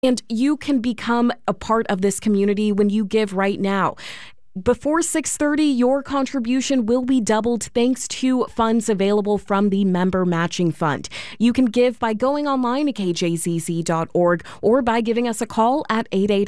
And you can become a part of this community when you give right now. Before 6:30, your contribution will be doubled thanks to funds available from the Member Matching Fund. You can give by going online to kjzz.org or by giving us a call at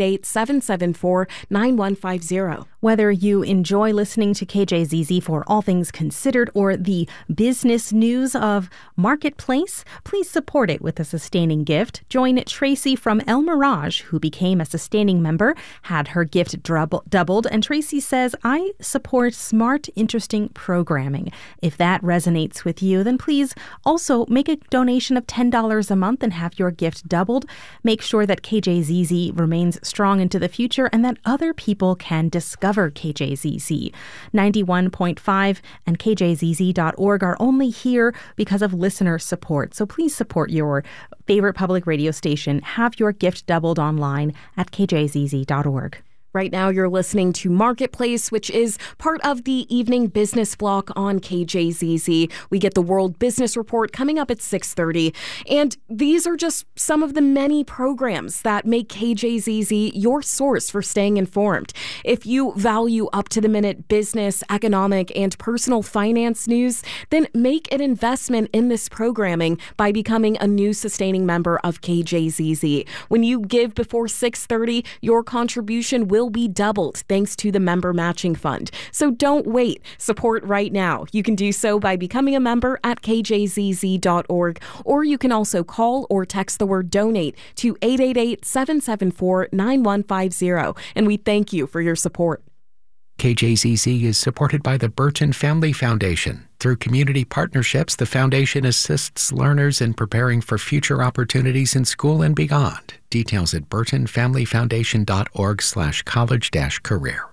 888-774-9150. Whether you enjoy listening to KJZZ for All Things Considered or the business news of Marketplace, please support it with a sustaining gift. Join Tracy from El Mirage, who became a sustaining member, had her gift doubled, and Tracy says, I support smart, interesting programming. If that resonates with you, then please also make a donation of $10 a month and have your gift doubled. Make sure that KJZZ remains strong into the future and that other people can discover KJZZ. 91.5 and KJZZ.org are only here because of listener support. So please support your favorite public radio station. Have your gift doubled online at kjzz.org. Right now, you're listening to Marketplace, which is part of the evening business block on KJZZ. We get the World Business Report coming up at 6:30. And these are just some of the many programs that make KJZZ your source for staying informed. If you value up-to-the-minute business, economic, and personal finance news, then make an investment in this programming by becoming a new sustaining member of KJZZ. When you give before 6:30, your contribution will be doubled thanks to the Member Matching Fund. So don't wait. Support right now. You can do so by becoming a member at kjzz.org, or you can also call or text the word donate to 888-774-9150. And we thank you for your support. KJZZ is supported by the Burton Family Foundation. Through community partnerships, the foundation assists learners in preparing for future opportunities in school and beyond. Details at burtonfamilyfoundation.org/college-career.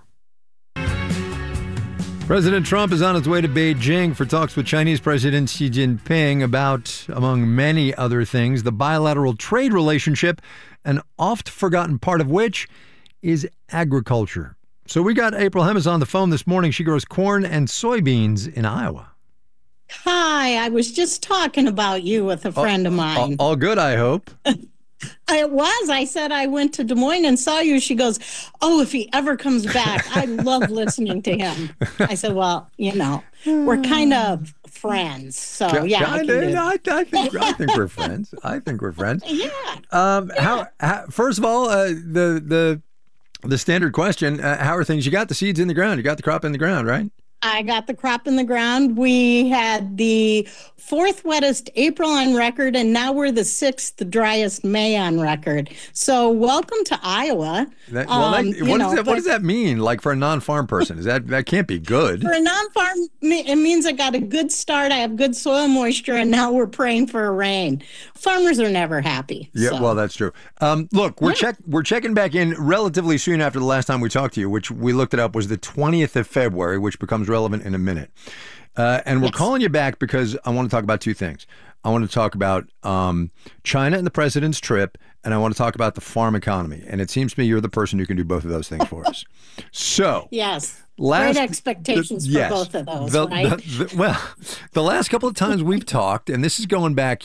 President Trump is on his way to Beijing for talks with Chinese President Xi Jinping about, among many other things, the bilateral trade relationship, an oft-forgotten part of which is agriculture. So we got April Hemes on the phone this morning. She grows corn and soybeans in Iowa. Hi, I was just talking about you with a friend of mine. All good, I hope. It was. I said I went to Des Moines and saw you. She goes, oh, if he ever comes back, I love listening to him. I said, well, we're kind of friends. So, yeah. I think we're friends. I think we're friends. Yeah. How first of all, the standard question, how are things? You got the seeds in the ground. You got the crop in the ground, right? I got the crop in the ground. We had the fourth wettest April on record, and now we're the sixth driest May on record. So welcome to Iowa. What does that mean? Like for a non-farm person, that can't be good. For a non-farm, it means I got a good start. I have good soil moisture, and now we're praying for a rain. Farmers are never happy. Yeah, so. Well, that's true. Look, we're checking back in relatively soon after the last time we talked to you, which we looked it up was the 20th of February, which becomes relevant in a minute. And we're calling you back because I want to talk about two things. I want to talk about China and the president's trip, and I want to talk about the farm economy. And it seems to me you're the person who can do both of those things for us. So, yes. Great expectations for both of those, right? The last couple of times we've talked, and this is going back,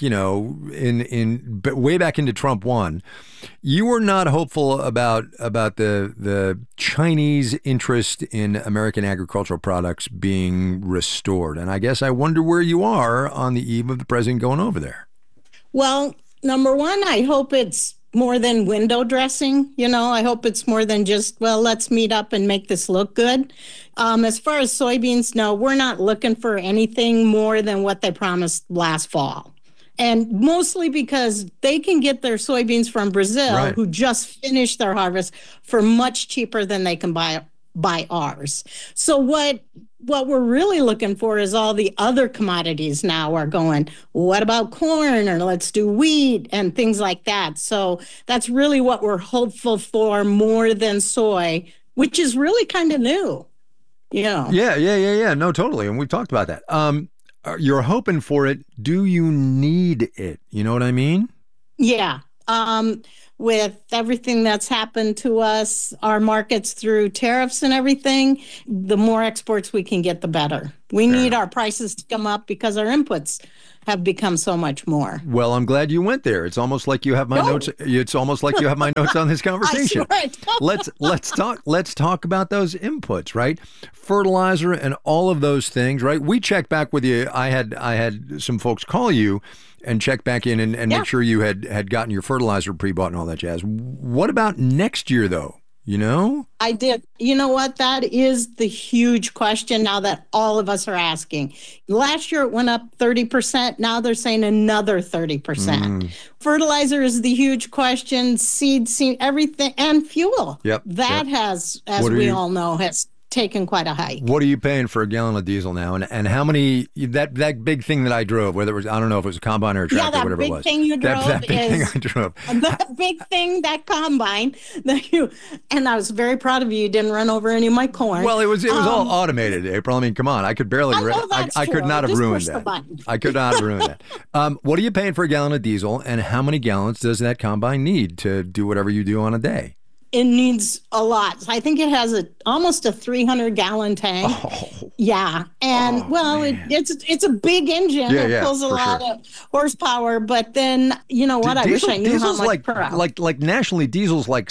way back into Trump 1, you were not hopeful about the Chinese interest in American agricultural products being restored. And I guess I wonder where you are on the eve of the president going over there. Well, number one, I hope it's more than window dressing. I hope it's more than just, let's meet up and make this look good. As far as soybeans, no, we're not looking for anything more than what they promised last fall. And mostly because they can get their soybeans from Brazil, right, who just finished their harvest, for much cheaper than they can buy ours. So what we're really looking for is all the other commodities now are going, what about corn, or let's do wheat and things like that. So that's really what we're hopeful for more than soy, which is really kind of new. Yeah. Yeah. No, totally. And we've talked about that. You're hoping for it. Do you need it? You know what I mean? Yeah. With everything that's happened to us, our markets through tariffs and everything, the more exports we can get, the better. We need our prices to come up because our inputs have become so much more. Well, I'm glad you went there. It's almost like you have my notes. It's almost like you have my notes on this conversation. Let's talk about those inputs, right? Fertilizer and all of those things, right? We checked back with you. I had some folks call you and check back in and make sure you had gotten your fertilizer pre-bought and all that jazz. What about next year, though? You know? I did. You know what? That is the huge question now that all of us are asking. Last year it went up 30%. Now they're saying another 30%. Fertilizer is the huge question. Seed, everything, and fuel. That has, as we all know, has taken quite a hike. What are you paying for a gallon of diesel now? And how many, that big thing that I drove, whether it was, I don't know if it was a combine or a tractor, whatever it was. Thing you drove that big thing I drove. The big thing, that combine that and I was very proud of you. You didn't run over any of my corn. Well, it was all automated, April. I mean, come on. I could barely, I could not have ruined that. I could not have ruined that. What are you paying for a gallon of diesel, and how many gallons does that combine need to do whatever you do on a day? It needs a lot. So I think it has almost a 300-gallon tank. Yeah, and it's a big engine. It pulls a lot of horsepower. But then you know what? I wish I knew how much per hour. Like nationally, diesel's like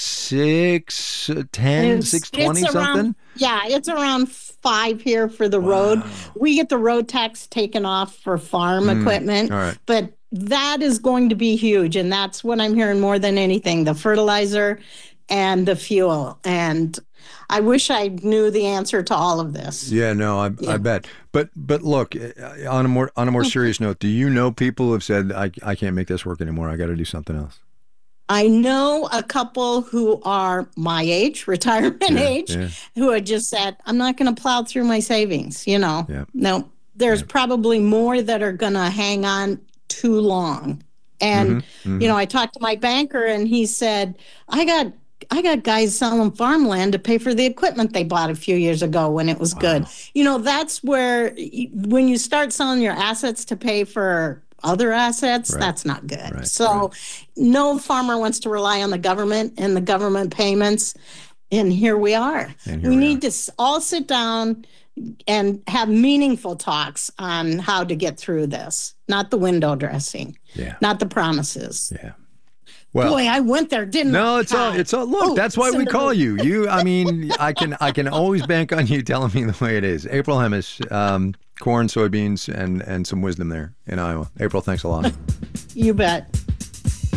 610, 620 something. It's around 5 here for the road. We get the road tax taken off for farm equipment, but that is going to be huge, and that's what I'm hearing more than anything: the fertilizer and the fuel. And I wish I knew the answer to all of this. Yeah, no, I bet. But look, on a more serious note, do you know people who have said, I can't make this work anymore, I got to do something else? I know a couple who are my age, retirement age, who had just said, I'm not going to plow through my savings, you know. No, there's probably more that are going to hang on too long. And, you know, I talked to my banker and he said, I got guys selling farmland to pay for the equipment they bought a few years ago when it was good. You know, that's where when you start selling your assets to pay for other assets, that's not good. No farmer wants to rely on the government and the government payments. And here we are. We need to all sit down and have meaningful talks on how to get through this, not the window dressing, not the promises. Well, boy, I went there, didn't I? No, it's all. Look, that's why we call you. I mean, I can always bank on you telling me the way it is. April Hemmes, corn, soybeans, and some wisdom there in Iowa. April, thanks a lot. You bet.